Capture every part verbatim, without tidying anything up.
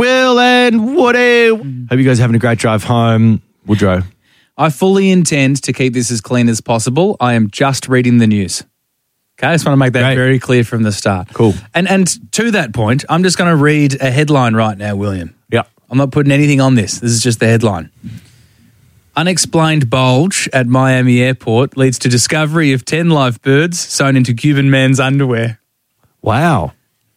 Will and Woody. Hope you guys are having a great drive home. Woodrow. I fully intend to keep this as clean as possible. I am just reading the news. Okay, I just want to make that Great. very clear from the start. Cool. And and to that point, I'm just going to read a headline right now, William. Yeah. I'm not putting anything on this. This is just the headline. Unexplained bulge at Miami airport leads to discovery of ten live birds sewn into Cuban man's underwear. Wow.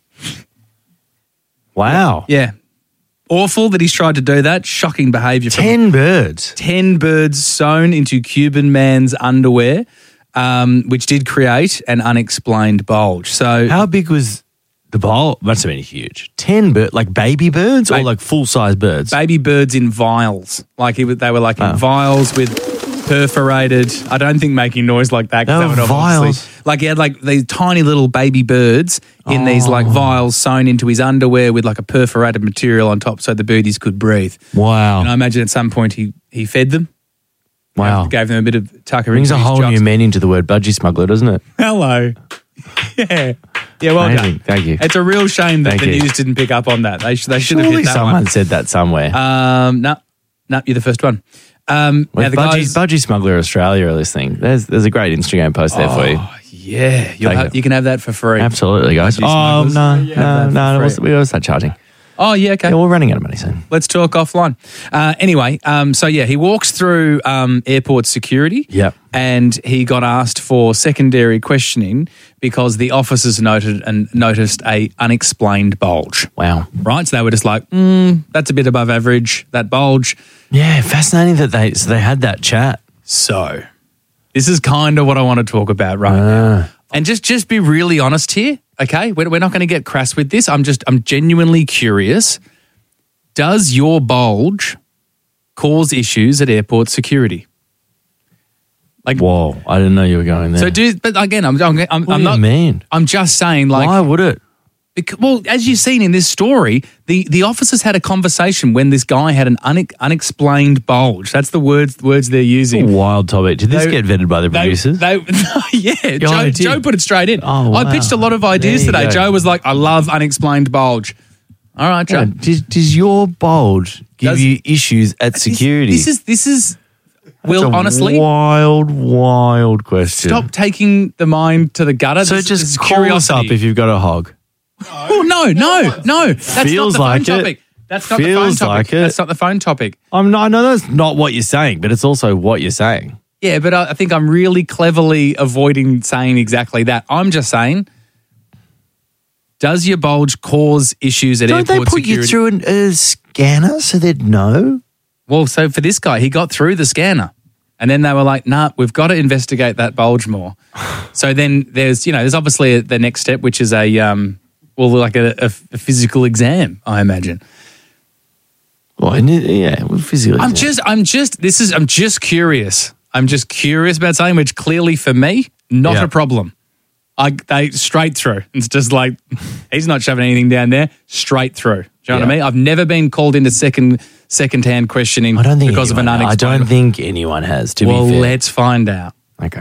Wow. Yeah. Awful that he's tried to do that. Shocking behaviour. from- Ten birds. ten birds sewn into Cuban man's underwear, um, which did create an unexplained bulge. So How big was the bowl? Must have been huge. Ten birds, like baby birds or Ba- like full-size birds? baby birds in vials. Like he, would- they were like in Oh. vials with perforated. I don't think making noise like that. 'cause No, that would obviously- vials. Like he had like these tiny little baby birds in these like vials sewn into his underwear with like a perforated material on top so the birdies could breathe. Wow. And I imagine at some point he, he fed them. Wow. Gave them a bit of tucker Brings into a his whole jocks. new meaning to the word budgie smuggler, doesn't it? Hello. Yeah. Yeah, well Amazing. done. Thank you. It's a real shame that Thank the you. news didn't pick up on that. They, sh- they should have Surely hit that someone one. said that somewhere. Um, no, no, you're the first one. Um, With now the budgie, guys, budgie Smuggler Australia are listening. There's there's a great Instagram post there for you. oh, yeah, you'll Thank have, you. you can have that for free. Absolutely, guys. Budgie Oh, Smugglers. no, Yeah, no, have that no, for no. free. We'll, we'll start charging. Oh, yeah, okay. Yeah, we're running out of money soon. Let's talk offline. Uh, anyway, um, so yeah, he walks through um, airport security. Yep. And he got asked for secondary questioning because the officers noted and noticed a unexplained bulge. Wow. Right, so they were just like, mm, that's a bit above average, that bulge. Yeah, fascinating that they so they had that chat. So, this is kind of what I want to talk about right now. And just just be really honest here, okay? We're, we're not going to get crass with this. I'm just, I'm genuinely curious. Does your bulge cause issues at airport security? Like, Whoa, I didn't know you were going there. so do, but again, I'm, I'm, I'm, what I'm do not, you mean? I'm just saying, like, Why would it? Because, well, as you've seen in this story, the, the officers had a conversation when this guy had an une- unexplained bulge. That's the words words they're using. Wild topic. Did this They- get vetted by the They, producers? they, yeah, Joe, it did. Joe put it straight in. Oh, I wow. pitched a lot of ideas There you today. go. Joe was like, I love unexplained bulge. All right, Joe. Yeah, does, does your bulge give Does- you issues at security? This, this is, this is, That's Will, a honestly, wild, wild question. stop taking the mind to the gutter. So This- just this is call us up curiosity. if you've got a hog. Oh, no, no, no. That's Feels not the like phone it. topic. That's not the phone Feels topic. like it. That's not the phone topic. I'm not, I know that's not what you're saying, but it's also what you're saying. Yeah, but I I think I'm really cleverly avoiding saying exactly that. I'm just saying, does your bulge cause issues at Don't airport they put security? you through an, a scanner so they'd know? Well, so for this guy, he got through the scanner. And then they were like, nah, we've got to investigate that bulge more. So then there's, you know, there's obviously the next step, which is a, um, well, like a, a, a physical exam, I imagine. Well, and it- yeah, well, physically. I'm yeah. just, I'm just, this is, I'm just curious. I'm just curious about something which clearly for me, not Yeah. a problem. I, they straight through. It's just like, he's not shoving anything down there, straight through. Do you know what I Yeah. mean? I've never been called into second, second-hand questioning I don't think because of an anyone- I unexplained. don't think anyone has, to well, be fair. let's find out. Okay.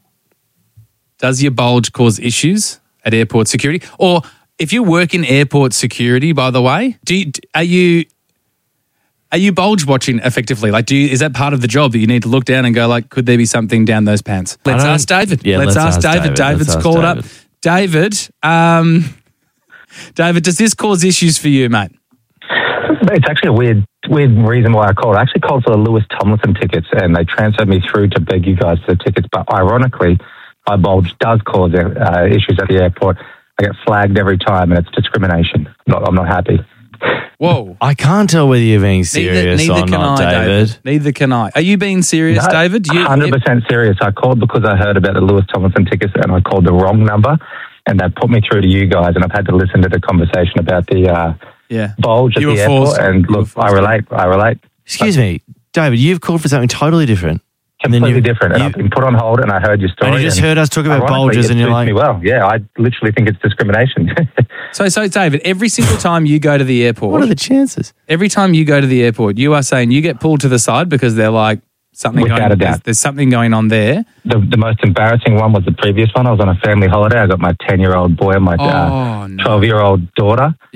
Does your bulge cause issues at airport security? Or if you work in airport security, by the way, do you, are you are you bulge watching effectively? Like, do you, is that part of the job that you need to look down and go like, could there be something down those pants? I Let's don't- ask David. Yeah, let's, let's ask, ask David. David. Let's David's ask called David. up. David, um, David, does this cause issues for you, mate? It's actually a weird, weird reason why I called. I actually called for the Lewis Tomlinson tickets, and they transferred me through to beg you guys for the tickets. But ironically, my bulge does cause uh, issues at the airport. I get flagged every time, and it's discrimination. I'm not, I'm not happy. Whoa. I can't tell whether you're being Neither, serious neither or can not, I, David. Neither can I. Are you being serious, No, David? You, one hundred percent serious. I called because I heard about the Lewis Tomlinson tickets, and I called the wrong number, and they put me through to you guys, and I've had to listen to the conversation about the uh, yeah. bulge at You the were airport. forced. And You were look, I forced. relate. I relate. Excuse me, David, you've called for something totally different. And then Completely you- different. And you- I've been put on hold, and I heard your story. And you just and heard us talk about ironically, bulges it and you're suits like- me well, yeah, I literally think it's discrimination. So, so David, every single time you go to the airport, What are the chances? every time you go to the airport, you are saying you get pulled to the side because they're like something Without going. a doubt. There's, there's something going on there. the, the most embarrassing one was the previous one. I was on a family holiday. I got my ten-year-old boy and my Oh, uh, no. twelve-year-old daughter. Yeah.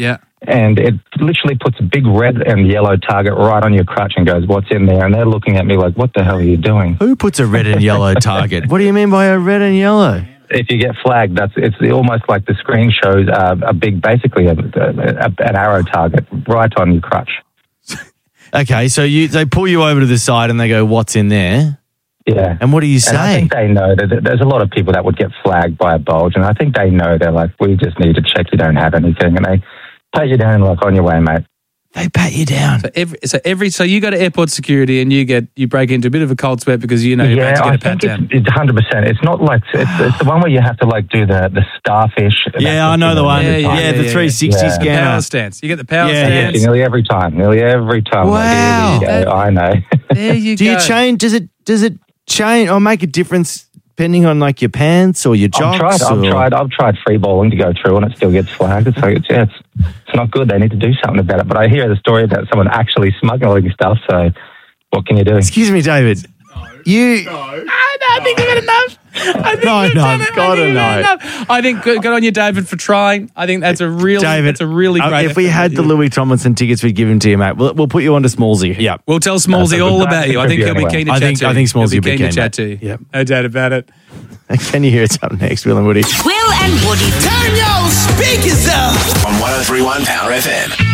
and it literally puts a big red and yellow target right on your crutch and goes, "What's in there?" And they're looking at me like, "What the hell are you doing?" Who puts a red and yellow target? What do you mean by a red and yellow? If you get flagged, that's it's almost like the screen shows uh, a big, basically a, a, an arrow target right on your crutch. Okay, so you they pull you over to the side and they go, "What's in there?" Yeah. And what do you say? And I think they know that there's a lot of people that would get flagged by a bulge, and I think they know. They're like, "We just need to check you don't have anything," and they pat you down like, "On your way, mate." They pat you down. So every, so every, so you go to airport security and you get you break into a bit of a cold sweat because you know you're Yeah, about to I get a pat think down. it's, it's one hundred percent. It's not like, it's, it's the one where you have to like do the, the starfish. Yeah, I know the one. Yeah, Yeah, yeah, the yeah, three sixty yeah. The scanner. power stance. You get the power Yeah, Yeah, stance. nearly every time. Nearly every time. Like, Wow. here we go. I know. There you Do go. you change? Does it does it change or make a difference depending on like your pants or your I've jocks? tried, I've or- tried, I've tried free bowling to go through, and it still gets flagged. It's like, it's, yeah, it's, it's not good. They need to do something about it. But I hear the story about someone actually smuggling stuff. So, what can you do? Excuse me, David. You No, I think you've had enough. I think No, you've no, done it. I gotta think you've had know. enough. I think good, good on you, David, for trying. I think that's a really, David, that's a really uh, great. if we effort. had the Louis Tomlinson tickets, we'd give him to you, mate. We'll, we'll put you on to Smallsy. Yeah. We'll tell Smallsy That's a all good about you. I think he'll be anyway. keen to I chat think- to you. I think Smallsy He'll will be be keen to keen, chat mate. to you. Yep. No doubt about it. Can you hear it's up next, Will and Woody? Will and Woody. Turn your speakers up on one oh three point one Power F M.